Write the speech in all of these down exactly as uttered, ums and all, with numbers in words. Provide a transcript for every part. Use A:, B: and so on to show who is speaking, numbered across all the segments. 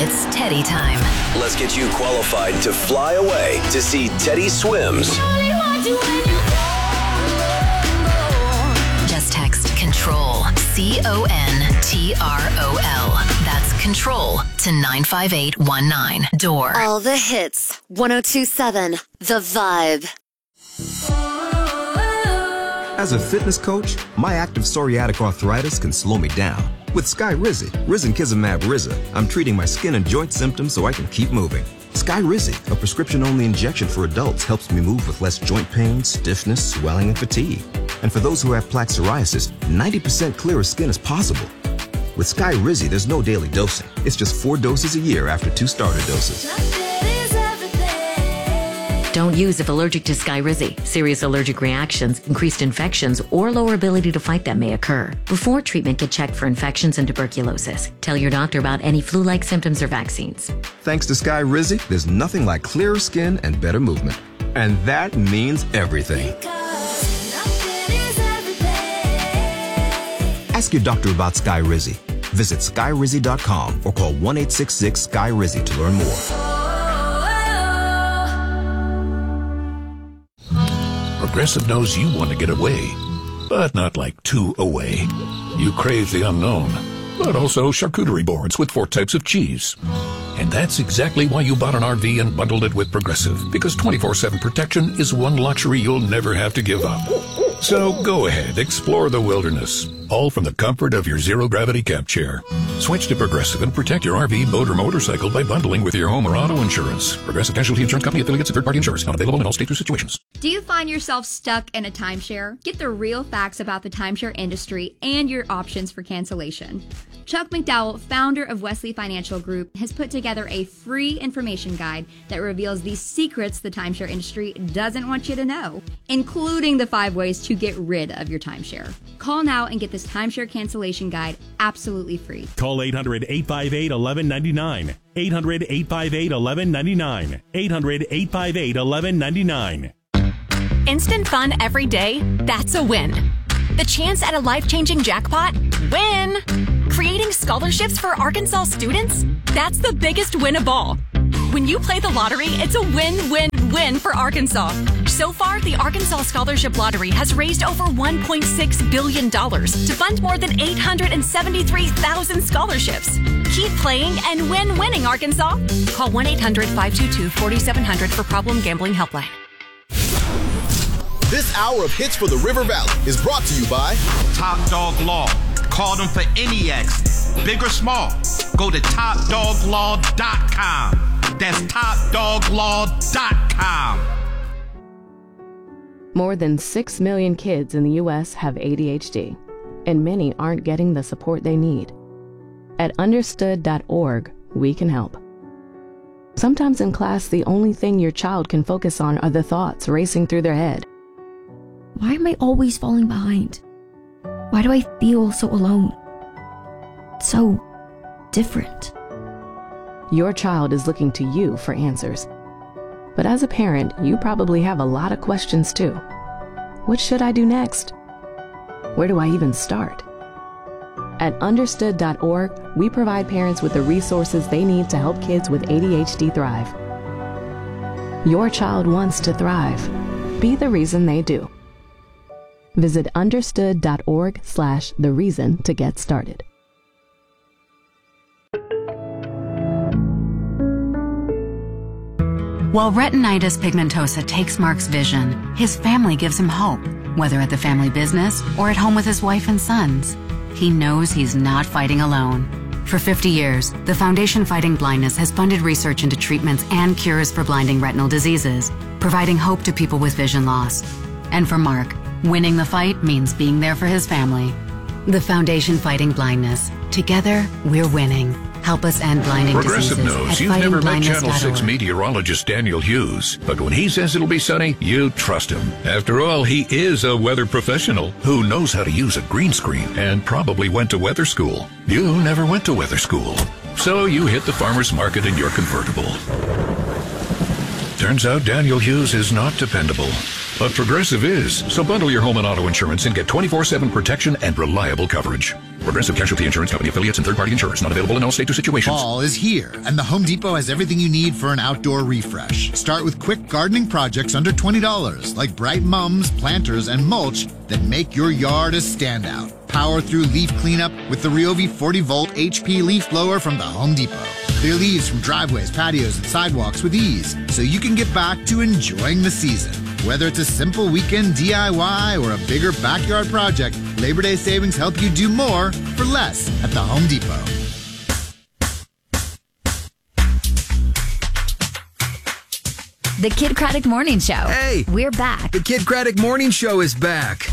A: It's Teddy time.
B: Let's get you qualified to fly away to see Teddy Swims.
A: Just text CONTROL, C O N T R O L. That's CONTROL to nine five eight one nine. Door.
C: All the hits. one oh two point seven The Vibe.
D: As a fitness coach, my active psoriatic arthritis can slow me down. With Skyrizi, Risankizumab Riza, I'm treating my skin and joint symptoms so I can keep moving. Skyrizi, a prescription-only injection for adults, helps me move with less joint pain, stiffness, swelling, and fatigue. And for those who have plaque psoriasis, ninety percent clearer skin is possible. With Skyrizi, there's no daily dosing. It's just four doses a year after two starter doses.
E: Don't use if allergic to Skyrizi. Serious allergic reactions, increased infections, or lower ability to fight them may occur. Before treatment, get checked for infections and tuberculosis. Tell your doctor about any flu-like symptoms or vaccines.
D: Thanks to Skyrizi, there's nothing like clearer skin and better movement. And that means everything. Ask your doctor about Skyrizi. Visit Skyrizi dot com or call one eight six six Skyrizi to learn more.
F: Progressive knows you want to get away, but not like too away. You crave the unknown, but also charcuterie boards with four types of cheese. And that's exactly why you bought an R V and bundled it with Progressive, because twenty-four seven protection is one luxury you'll never have to give up. So go ahead, explore the wilderness, all from the comfort of your zero-gravity camp chair. Switch to Progressive and protect your R V, boat, or motorcycle by bundling with your home or auto insurance. Progressive Casualty Insurance Company, affiliates, and third-party insurers. Not available in all states or situations.
G: Do you find yourself stuck in a timeshare? Get the real facts about the timeshare industry and your options for cancellation. Chuck McDowell, founder of Wesley Financial Group, has put together a free information guide that reveals the secrets the timeshare industry doesn't want you to know, including the five ways to get rid of your timeshare. Call now and get this timeshare cancellation guide absolutely free.
H: Call eight hundred, eight five eight, one one nine nine. eight hundred, eight five eight, one one nine nine. eight hundred, eight five eight, one one nine nine.
I: Instant fun every day? That's a win. The chance at a life-changing jackpot? Win! Creating scholarships for Arkansas students? That's the biggest win of all. When you play the lottery, it's a win-win-win for Arkansas. So far, the Arkansas Scholarship Lottery has raised over one point six billion dollars to fund more than eight hundred seventy-three thousand scholarships. Keep playing and win winning, Arkansas. Call one eight hundred, five two two, four seven zero zero for Problem Gambling Helpline.
J: This hour of Hits for the River Valley is brought to you by
K: Top Dog Law. Call them for any accident, big or small. Go to top dog law dot com. That's top dog law dot com.
L: More than six million kids in the U S have A D H D, and many aren't getting the support they need. At understood dot org, we can help. Sometimes in class, the only thing your child can focus on are the thoughts racing through their head.
M: Why am I always falling behind? Why do I feel so alone? So different.
L: Your child is looking to you for answers. But as a parent, you probably have a lot of questions too. What should I do next? Where do I even start? At understood dot org, we provide parents with the resources they need to help kids with A D H D thrive. Your child wants to thrive. Be the reason they do. Visit understood dot org slash the reason to get started.
N: While retinitis pigmentosa takes Mark's vision, his family gives him hope, whether at the family business or at home with his wife and sons. He knows he's not fighting alone. For fifty years, the Foundation Fighting Blindness has funded research into treatments and cures for blinding retinal diseases, providing hope to people with vision loss. And for Mark, winning the fight means being there for his family. The Foundation Fighting Blindness. Together, we're winning. Help us end blinding
F: Progressive
N: diseases
F: knows
N: at
F: you've never met
N: fighting blindness dot org.
F: Channel six meteorologist Daniel Hughes, but when he says it'll be sunny, you trust him. After all, he is a weather professional who knows how to use a green screen and probably went to weather school. You never went to weather school, so you hit the farmer's market in your convertible. Turns out Daniel Hughes is not dependable, but Progressive is. So bundle your home and auto insurance and get twenty-four seven protection and reliable coverage. Progressive Casualty Insurance Company affiliates and third-party insurers. Not available in all states or situations.
O: Fall is here, and the Home Depot has everything you need for an outdoor refresh. Start with quick gardening projects under twenty dollars, like bright mums, planters, and mulch that make your yard a standout. Power through leaf cleanup with the Ryobi forty volt H P leaf blower from the Home Depot. Clear leaves from driveways, patios, and sidewalks with ease, so you can get back to enjoying the season. Whether it's a simple weekend D I Y or a bigger backyard project, Labor Day savings help you do more for less at the Home Depot.
P: The Kid Craddock Morning Show.
Q: Hey!
P: We're back.
Q: The Kid Craddock Morning Show is back.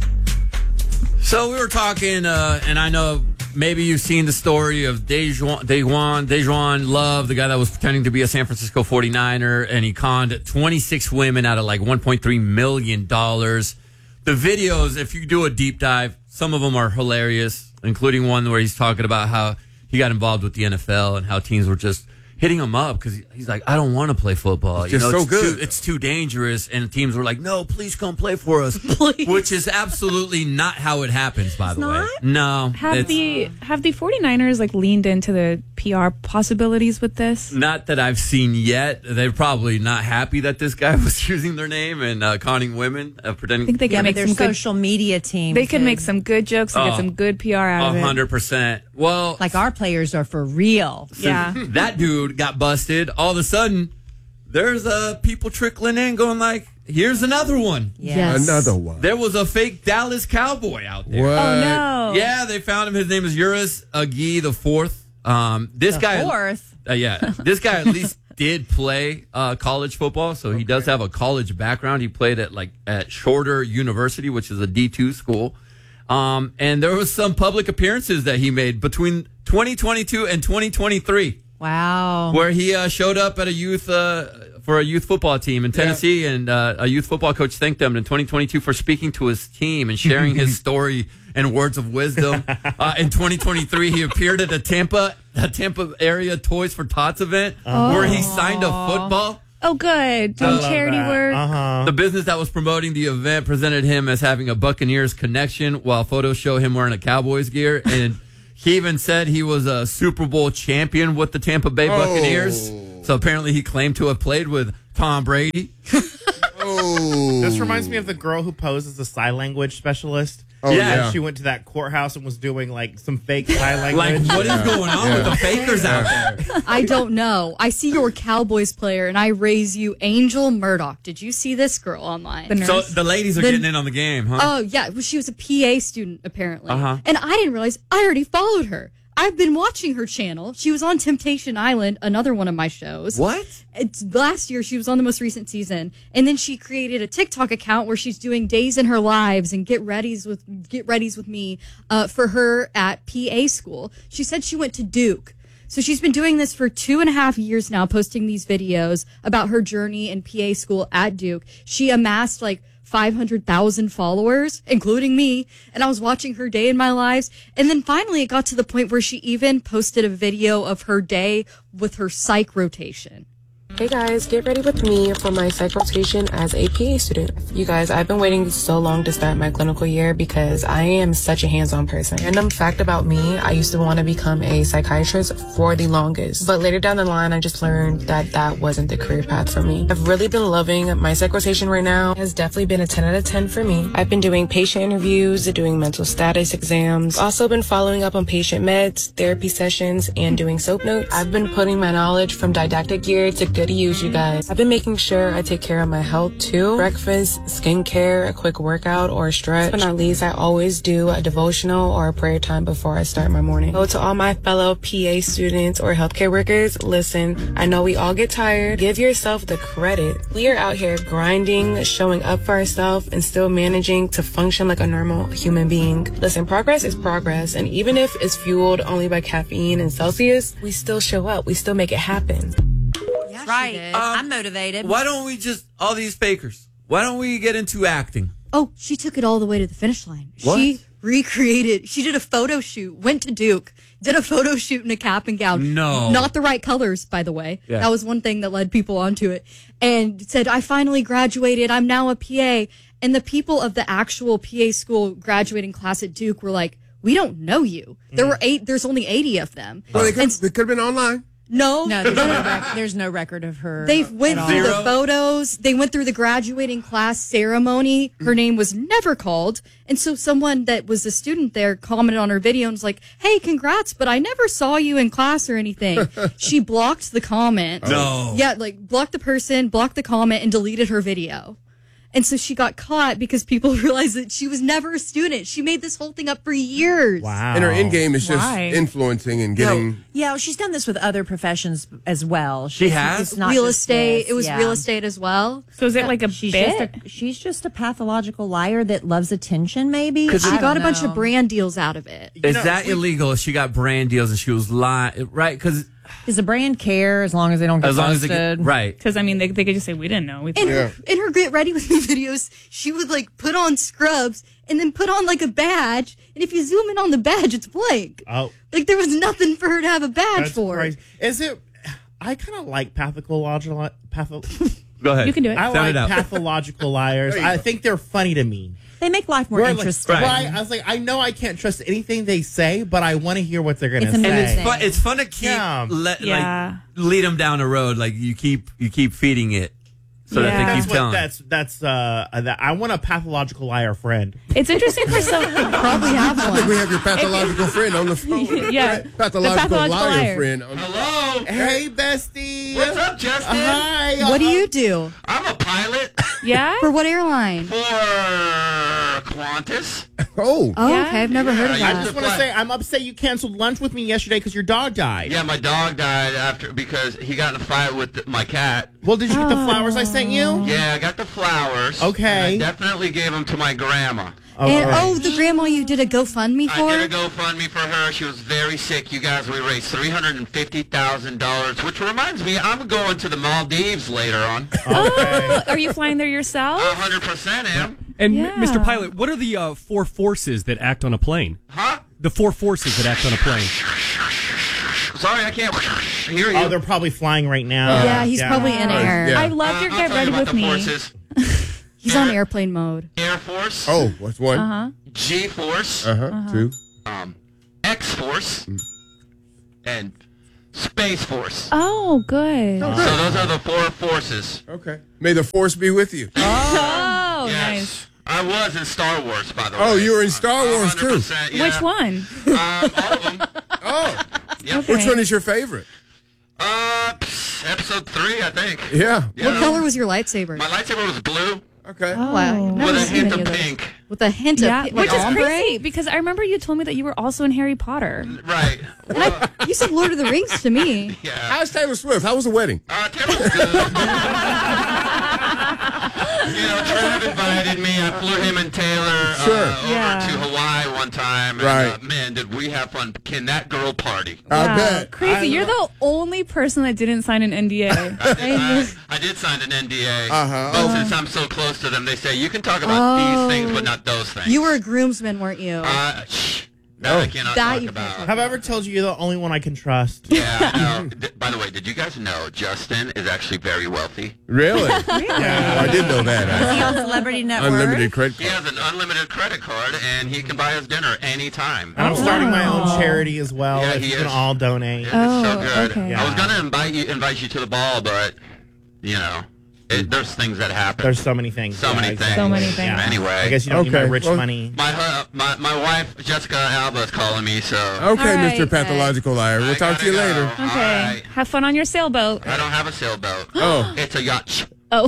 R: So we were talking, uh, and I know maybe you've seen the story of Dejuan, Dejuan, Dejuan Love, the guy that was pretending to be a San Francisco forty-niner, and he conned twenty-six women out of like one point three million dollars. The videos, if you do a deep dive, some of them are hilarious, including one where he's talking about how he got involved with the N F L and how teams were just hitting him up because he's like, I don't want to play football.
Q: It's
R: you know,
Q: so
R: it's
Q: good.
R: Too, it's too dangerous. And teams were like, no, please come play for us.
S: Please.
R: Which is absolutely not how it happens, by
S: It's
R: the way.
S: not?
R: No.
S: Have
R: it's
S: the have the 49ers like leaned into the P R possibilities with this?
R: not that I've seen yet. They're probably not happy that this guy was using their name and uh, conning women, uh, pretending.
S: I think they can
T: Yeah, but
S: make
T: their
S: some good,
T: social media team.
S: they could make some good jokes and
R: Oh.
S: get some good P R out of
R: A
S: it.
R: hundred percent. Well,
T: Like our players are for real.
R: so
S: Yeah.
R: that dude got busted. All of a sudden, there's uh, people trickling in going like, here's another one.
T: Yes.
Q: Another one.
R: There was a fake Dallas Cowboy out there.
Q: What?
S: Oh no!
R: Yeah, they found him. His name is Uris Agi the fourth. Um, this
T: The
R: guy,
T: fourth.
R: uh, yeah, this guy at least did play uh, college football, so he does have a college background. He played at like at Shorter University, which is a D two school. Um, and there was some public appearances that he made between twenty twenty-two and twenty twenty-three,
T: Wow.
R: where he uh, showed up at a youth uh, for a youth football team in Tennessee, and uh, a youth football coach thanked him in twenty twenty-two for speaking to his team and sharing his story and words of wisdom. Uh, in twenty twenty-three, he appeared at a Tampa, a Tampa area Toys for Tots event where he signed a football.
S: Oh, good. Doing
R: love
S: charity
R: that.
S: work.
U: Uh-huh.
R: The business that was promoting the event presented him as having a Buccaneers connection, while photos show him wearing a Cowboys gear. And he even said he was a Super Bowl champion with the Tampa Bay Buccaneers.
Q: Oh.
R: So apparently he claimed to have played with Tom Brady.
Q: Oh.
U: This reminds me of the girl who posed as a sign language specialist.
Q: Oh,
R: Yeah.
Q: yeah.
U: She went to that courthouse and was doing like some fake sign language.
R: Like, what is going on with the fakers out there?
V: I don't know. I see you're a Cowboys player, and I raise you Angel Murdoch. Did you see this girl online?
S: The nurse.
R: So the ladies are
V: The-
R: getting in on the game, huh?
V: Oh, yeah. Well, she was a P A student, apparently.
R: Uh-huh.
V: And I didn't realize I already followed her. I've been watching her channel. She was on Temptation Island, another one of my shows.
R: What?
V: It's last year. She was on the most recent season, and then she created a TikTok account where she's doing days in her lives and get readies with get readies with me uh, for her at P A school. She said she went to Duke. So she's been doing this for two and a half years now, posting these videos about her journey in P A school at Duke. She amassed like five hundred thousand followers, including me, and I was watching her day in my lives. And then finally it got to the point where she even posted a video of her day with her psych rotation.
W: Hey guys, get ready with me for my psych rotation as a P A student. You guys, I've been waiting so long to start my clinical year because I am such a hands-on person. Random fact about me, I used to want to become a psychiatrist for the longest. But later down the line, I just learned that that wasn't the career path for me. I've really been loving my psych rotation right now. It has definitely been a ten out of ten for me. I've been doing patient interviews, doing mental status exams, also been following up on patient meds, therapy sessions, and doing soap notes. I've been putting my knowledge from didactic gear to good to use, you guys. I've been making sure I take care of my health too. Breakfast, skincare, a quick workout or a stretch. But not least, I always do a devotional or a prayer time before I start my morning. So to all my fellow P A students or healthcare workers, listen, I know we all get tired. Give yourself the credit. We are out here grinding, showing up for ourselves, and still managing to function like a normal human being. Listen, progress is progress, and even if it's fueled only by caffeine and Celsius, we still show up. We still make it happen.
T: That's right. I'm motivated.
R: Why don't we just, all these fakers, why don't we get into acting?
V: Oh, she took it all the way to the finish line.
R: What?
V: She recreated, she did a photo shoot, went to Duke, did a photo shoot in a cap and gown.
R: No.
V: Not the right colors, by the way.
R: Yeah.
V: That was one thing that led people onto it. And said, I finally graduated. I'm now a P A. And the people of the actual P A school graduating class at Duke were like, we don't know you. There were eight. There's only eighty of them.
A: Well, they could, they could have been online.
V: No,
T: No, there's no, rec- there's no record of her.
V: They went
T: at
V: through
T: all.
V: the photos. They went through the graduating class ceremony. Her name was never called. And so someone that was a student there commented on her video and was like, hey, congrats, but I never saw you in class or anything. She blocked the comment.
R: No.
V: Yeah, like blocked the person, blocked the comment, and deleted her video. And so she got caught because people realized that she was never a student. She made this whole thing up for years.
A: Wow. And her end game is just
V: Why?
A: influencing and getting.
T: No. Yeah, well, she's done this with other professions as well.
A: She has?
T: It's not
V: real
T: just
V: estate.
T: this,
V: It was
T: yeah.
V: real estate as well.
S: So is it like a
T: she's
S: bit?
T: Just a, she's just a pathological liar that loves attention, maybe?
V: Because she
T: I
V: got a
T: don't
V: bunch
T: know.
V: of brand deals out of it.
R: Is that illegal if she got brand deals and she was lying? Right? Because
T: Does the brand care as long as they don't get
R: as long as they
T: busted?
R: get, right.
S: Because, I mean, they, they could just say, we didn't know. We
V: In her, in her Get Ready With Me videos, she would like put on scrubs and then put on like a badge. And if you zoom in on the badge, it's blank.
U: Oh,
V: Like there was nothing for her to have a badge
U: that's
V: for.
U: crazy. Is it? I kind of like pathological. Patho-
R: Go ahead.
S: You can do it.
U: I
R: Sound
U: like
R: it out.
U: pathological liars. I think they're funny to me.
T: They make life more
U: We're like-
T: interesting.
U: right. I was like, I know I can't trust anything they say, but I want to hear what they're going to
T: It's
U: say.
R: And it's fun. It's fun to keep
U: Yeah.
R: le-
S: Yeah.
R: like lead them down the road. Like you keep you keep feeding it so that
S: Yeah.
R: they
U: That's
R: keep
U: what,
R: telling.
U: that's that's uh that I want a pathological liar friend.
S: It's interesting for some.
V: Probably have
A: I think we
V: one.
A: have your pathological friend on the phone.
S: Yeah.
A: Pathological,
S: The pathological
A: liar,
S: liar.
A: friend. On the
R: Hello.
U: Hey, bestie.
K: What's up, Justin?
U: Hi.
V: What do you do?
K: I'm a pilot
S: Yeah?
V: For what airline?
K: for Qantas.
A: Oh.
V: Oh,
S: Yeah?
V: okay. I've never heard of
K: Yeah,
U: I
V: that.
U: just want to say I'm upset you canceled lunch with me yesterday because your dog died.
K: Yeah, my dog died after because he got in a fight with my cat.
U: Well, did you get the flowers I sent you?
K: Yeah, I got the flowers.
U: Okay.
K: And I definitely gave them to my grandma.
V: And
U: Okay.
V: oh, the grandma you did a GoFundMe
K: I
V: for?
K: did a GoFundMe for her. She was very sick. You guys, we raised three hundred and fifty thousand dollars, which reminds me, I'm going to the Maldives later on.
S: Oh, are you flying there
K: A
S: yourself?
K: hundred percent am.
B: And
S: Yeah.
B: M- Mister Pilot, what are the uh, four forces that act on a plane?
K: Huh?
B: The four forces that act on a plane.
K: Sorry, I can't hear you.
U: Oh, they're probably flying right now.
V: Yeah, he's probably in air.
A: Yeah.
S: I loved your
K: Uh, I'll
S: Get
K: tell you
S: Ready
K: about
S: With
K: the
S: Me.
K: forces.
V: He's on airplane mode.
K: Air Force,
A: Oh, what's one?
S: Uh-huh.
K: G Force,
A: Uh huh. Two.
K: um, X Force, and Space Force.
S: Oh, good.
K: So those are the four forces.
A: Okay. May the force be with you.
S: Oh,
K: Yes.
S: nice.
K: I was in Star Wars, by the way.
A: Oh, you were in Star Wars too.
K: one hundred percent, yeah.
S: Which one?
K: Um, all of them.
A: Oh,
K: Yep.
S: Okay.
A: which one is your favorite?
K: Uh, pff, episode three, I think.
A: Yeah.
K: Yeah.
V: What color was your lightsaber?
K: My lightsaber was blue
A: Okay.
V: Oh, wow. I've
K: with
V: never
K: a
V: seen
K: hint
V: any
K: of
V: of those.
K: pink.
V: With a hint
S: Yeah,
V: of
S: which
V: like
S: is
V: ombre?
S: crazy because I remember you told me that you were also in Harry Potter.
K: Right. Well,
V: You said Lord of the Rings to me.
K: yeah.
A: How's Taylor Swift? How was the wedding?
K: Uh, Taylor was good. You know, Trev invited me. I flew him and Taylor uh,
A: Sure.
K: over
S: Yeah.
K: to Hawaii one time. And,
A: Right.
K: uh, man, did we have fun. Can that girl party?
A: I
S: Wow,
A: bet.
S: crazy.
U: I
S: You're the only person that didn't sign an N D A.
K: I did, I, I did sign an N D A.
A: Uh-huh.
K: But since I'm so close to them, they say you can talk about
V: Oh.
K: these things, but not those things.
V: You were a groomsman, weren't you?
K: Uh, shh. That I cannot
V: That
K: talk
V: you
K: about.
V: can't
U: Have I ever told you you're the only one I can trust?
K: Yeah, I know. D- By the way, did you guys know Justin is actually very wealthy?
A: Really? I did know that.
T: Is he
A: actually.
T: on Celebrity Network?
A: Unlimited credit
K: He
A: card.
K: has an unlimited credit card, and he can buy us dinner anytime.
U: And I'm starting my own charity as well.
K: Yeah,
U: if
K: he
U: you can
K: is.
U: all donate.
K: It is so
S: Oh,
K: good.
S: okay.
K: I was gonna invite you, invite you to the ball, but you know, it, there's things that happen.
U: There's so many things.
K: So
U: yeah,
K: many
U: exactly.
K: things.
S: So many things.
U: Yeah.
K: Anyway,
U: I guess you don't need my
A: Okay,
U: rich
A: well-
U: money.
K: my, hu- my my wife Jessica Alba is calling me, so
A: Okay,
S: All right,
A: Mister Pathological Liar. We'll
K: I
A: talk to you
K: gotta
A: later.
K: go.
S: Okay.
K: All right.
S: Have fun on your sailboat.
K: I don't have a sailboat.
A: Oh.
K: It's a yacht.
S: Oh,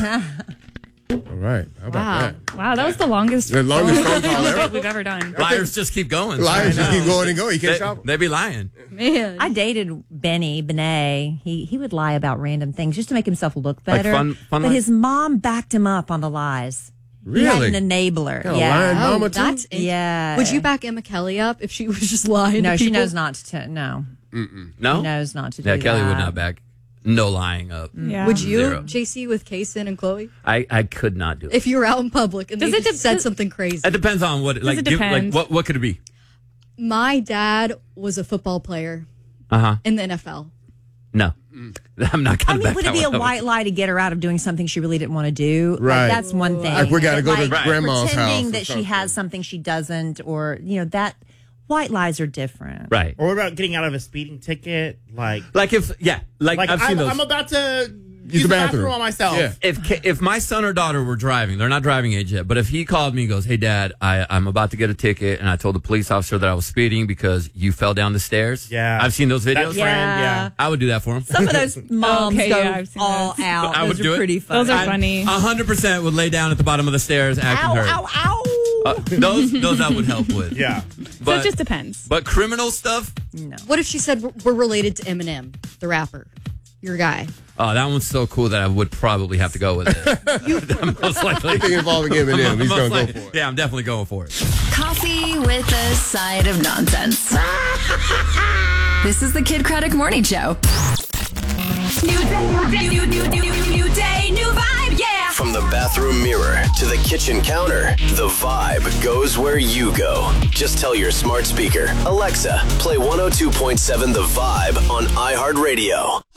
A: All right. How about
V: Wow.
A: that?
S: wow. That was the longest,
A: The longest phone call
S: phone
A: ever.
S: call we've ever done.
R: Liars just keep going.
A: Liars just
U: know.
A: keep going and going. You can't
R: They,
A: stop 'em.
R: they be lying.
V: Man.
T: I dated Benny Benet. He he would lie about random things just to make himself look
R: Like
T: better.
R: fun- fun
T: but
R: lies?
T: his mom backed him up on the lies. He had
A: Really?
T: an enabler.
A: Got a
T: yeah.
A: lying
V: Oh,
A: mama too?
V: that's in-
T: Yeah.
V: Would you back Emma Kelly up if she was just lying?
T: No,
V: to
T: she
V: people?
T: knows not to. No.
R: No?
T: She knows not to do
R: Yeah, Kelly
T: that.
R: would not back. No lying up.
S: Yeah.
V: Would you,
R: Zero.
V: J C, with Kason and Chloe,
R: I, I could not do it.
V: if you were out in public and
S: Does
V: they
S: it
V: just
S: de-
V: said
S: does-
V: something crazy?
R: It depends on what. Like,
S: it
R: give, like
S: depend?
R: what? What could it be?
V: My dad was a football player
R: Uh huh.
V: in the N F L.
R: No, I'm not
T: I
R: gonna.
T: mean,
R: back
T: would it
R: that
T: be a
R: one up.
T: white lie to get her out of doing something she really didn't want to do?
A: Right.
T: Like, that's one thing.
A: Like, we gotta go to
T: Like,
A: grandma's
T: pretending
A: house or
T: that she
A: something.
T: has something she doesn't, or you know that. White lies are different.
R: Right.
U: Or what about getting out of a speeding ticket? Like,
R: Like if, yeah, like,
U: like
R: I've seen
U: I'm,
R: those.
U: I'm about to use the bathroom, on myself.
A: Yeah.
R: If ki- if my son or daughter were driving, they're not driving age yet, but if he called me and goes, hey, Dad, I, I'm about to get a ticket, and I told the police officer that I was speeding because you fell down the stairs.
U: Yeah.
R: I've seen those videos.
U: That friend, yeah.
R: I would do that for him.
T: Some of those moms
S: Okay,
T: go
S: yeah, I've seen
T: all
S: those.
T: out.
R: I
T: Those
R: would
T: are
R: do it.
T: pretty funny.
S: Those are
R: I-
S: funny.
R: one hundred percent would lay down at the bottom of the stairs acting
T: Ow,
R: hurt.
T: ow, ow.
R: Uh, those, those I would help with.
U: Yeah.
S: So
R: But,
S: it just depends.
R: but criminal stuff,
T: No.
V: What if she said we're- we're related to Eminem, the rapper, your guy?
R: oh, that one's so cool that I would probably have to go with it. Most likely.
A: Anything involving Eminem, he's
R: Most
A: going to go
R: likely-
A: for it.
R: Yeah, I'm definitely going for it.
P: Coffee with a side of nonsense. This is the Kid Craddock Morning Show. New day, new, new, new, new, new day, new vibe, yeah.
C: From the bathroom mirror to the kitchen counter, the vibe goes where you go. Just tell your smart speaker, Alexa, play one oh two point seven The Vibe on iHeartRadio.